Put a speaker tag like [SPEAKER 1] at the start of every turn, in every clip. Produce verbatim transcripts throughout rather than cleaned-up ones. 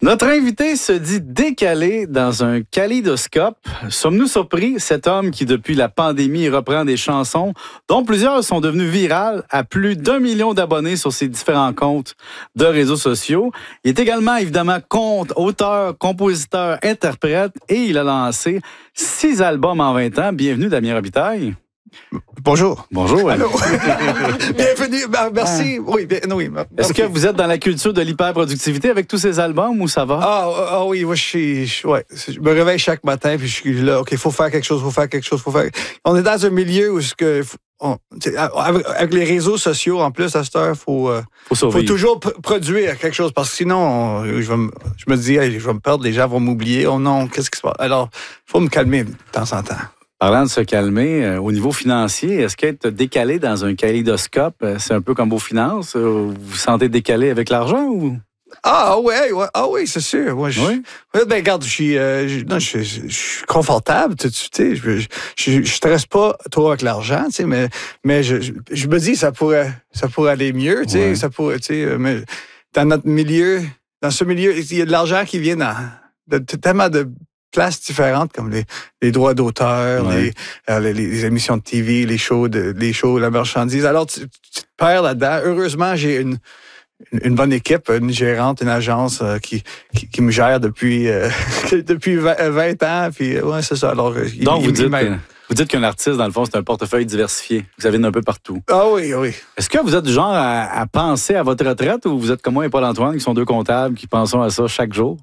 [SPEAKER 1] Notre invité se dit décalé dans un kaléidoscope. Sommes-nous surpris? Cet homme qui, depuis la pandémie, reprend des chansons dont plusieurs sont devenues virales, a plus d'un million d'abonnés sur ses différents comptes de réseaux sociaux. Il est également, évidemment, conte, auteur, compositeur, interprète et il a lancé six albums en vingt ans. Bienvenue, Damien Robitaille.
[SPEAKER 2] Bonjour.
[SPEAKER 1] Bonjour.
[SPEAKER 2] Allô. Bienvenue. Merci. Oui, bien, oui.
[SPEAKER 1] Est-ce okay. que vous êtes dans la culture de l'hyperproductivité avec tous ces albums ou ça va?
[SPEAKER 2] Ah, ah oui, moi, je suis. Je, ouais, je me réveille chaque matin puis je suis là. OK, il faut faire quelque chose, il faut faire quelque chose, faut faire. On est dans un milieu où ce que. On, avec, avec les réseaux sociaux, en plus, à cette heure, il faut, euh, faut, faut toujours p- produire quelque chose parce que sinon, on, je, vais me, je me dis, hey, je vais me perdre, les gens vont m'oublier. Oh non, qu'est-ce qui se passe? Alors, il faut me calmer de temps en temps.
[SPEAKER 1] Parlant de se calmer, euh, au niveau financier, est-ce qu'être décalé dans un kaléidoscope, euh, c'est un peu comme vos finances? Euh, vous vous sentez décalé avec l'argent ou?
[SPEAKER 2] Ah ouais, ouais, ah oui, c'est sûr. Moi, je,
[SPEAKER 1] oui.
[SPEAKER 2] Ben regarde, je suis, euh, je, non, je, je, je suis confortable, tu sais. Je, je, je, je stresse pas trop avec l'argent, tu sais, mais, mais je, je, je me dis ça pourrait, ça pourrait aller mieux, tu sais, ouais. ça pourrait, tu sais. Mais dans notre milieu, dans ce milieu, il y a de l'argent qui vient dans, de, de tellement de places différentes comme les, les droits d'auteur, ouais. les, euh, les, les émissions de T V, les shows, de, les shows, la marchandise. Alors tu, tu te perds là-dedans. Heureusement, j'ai une une bonne équipe, une gérante, une agence euh, qui, qui qui me gère depuis euh, depuis vingt ans. Puis ouais, c'est ça. Alors
[SPEAKER 1] donc
[SPEAKER 2] il,
[SPEAKER 1] vous
[SPEAKER 2] il,
[SPEAKER 1] dites.
[SPEAKER 2] il
[SPEAKER 1] Vous dites qu'un artiste, dans le fond, c'est un portefeuille diversifié. Vous avez un peu partout.
[SPEAKER 2] Ah oui, oui.
[SPEAKER 1] Est-ce que vous êtes du genre à, à penser à votre retraite ou vous êtes comme moi et Paul-Antoine, qui sont deux comptables, qui pensent à ça chaque jour?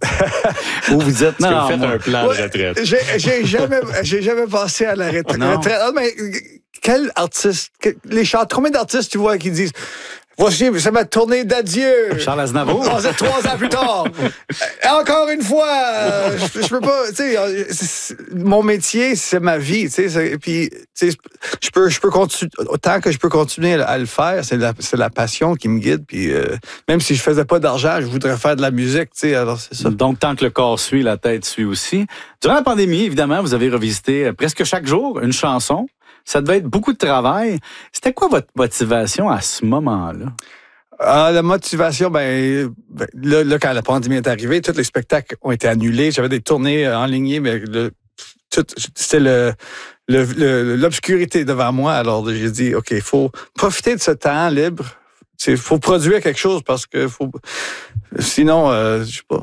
[SPEAKER 1] Ou vous êtes...
[SPEAKER 3] Non,
[SPEAKER 1] non,
[SPEAKER 3] vous faites
[SPEAKER 1] moi,
[SPEAKER 3] un plan
[SPEAKER 2] ouais,
[SPEAKER 3] de retraite.
[SPEAKER 2] J'ai, j'ai, jamais, j'ai jamais pensé à la retraite.
[SPEAKER 1] Non.
[SPEAKER 2] Ah, mais quel artiste... Les chanteurs, combien d'artistes tu vois qui disent... Voici, c'est ma tournée d'adieu.
[SPEAKER 1] Charles Aznavour.
[SPEAKER 2] On est trois ans plus tard. Encore une fois, euh, je, je peux pas, tu sais, mon métier, c'est ma vie, tu sais, puis, tu sais, je peux, je peux continuer, autant que je peux continuer à le faire, c'est la, c'est la passion qui me guide, puis euh, même si je faisais pas d'argent, je voudrais faire de la musique, tu sais, alors c'est ça.
[SPEAKER 1] Donc, tant que le corps suit, la tête suit aussi. Durant la pandémie, évidemment, vous avez revisité presque chaque jour une chanson. Ça devait être beaucoup de travail. C'était quoi votre motivation à ce moment-là?
[SPEAKER 2] Ah, la motivation, ben, ben là, là, quand la pandémie est arrivée, tous les spectacles ont été annulés. J'avais des tournées en ligne, mais le, tout, c'était le, le, le, l'obscurité devant moi. Alors, j'ai dit, OK, il faut profiter de ce temps libre. Il faut produire quelque chose parce que faut. Sinon, euh, je sais pas,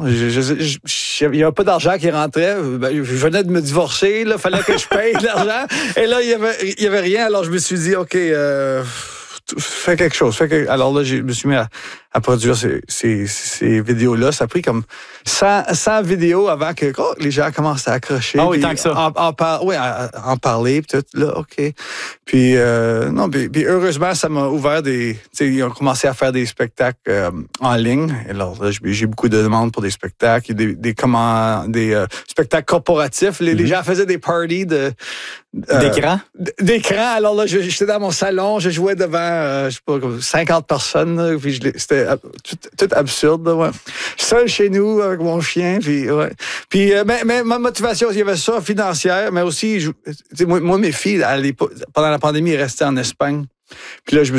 [SPEAKER 2] il n'y avait pas d'argent qui rentrait. Ben, je venais de me divorcer, il fallait que je paye de l'argent. Et là, il n'y avait, y avait rien. Alors, je me suis dit, OK, euh, fais quelque chose. Fais quelque... Alors là, je me suis mis à, à produire ces, ces, ces vidéos-là. Ça a pris comme cent, cent vidéos avant que oh, les gens commencent à accrocher.
[SPEAKER 1] Ah oui, tant que ça.
[SPEAKER 2] En, en, par, oui, à, à en parler, puis tout. Là, OK. Puis, euh, non, puis, puis heureusement, ça m'a ouvert des... Tu sais, ils ont commencé à faire des spectacles euh, en ligne. Et alors là, j'ai beaucoup de demandes pour des spectacles, des, des, comment, des euh, spectacles corporatifs. Les, mm-hmm. les gens faisaient des parties de...
[SPEAKER 1] Euh, d'écran?
[SPEAKER 2] D'écran. Alors là, j'étais dans mon salon, je jouais devant, euh, je sais pas, cinquante personnes. Là, puis je, c'était tout, tout absurde. Là, ouais. Seul chez nous avec mon chien. Puis, ouais. puis euh, mais, mais ma motivation, il y avait ça financière, mais aussi, je, moi, moi, mes filles, pendant la pandémie, elles restaient en Espagne. Puis là, je me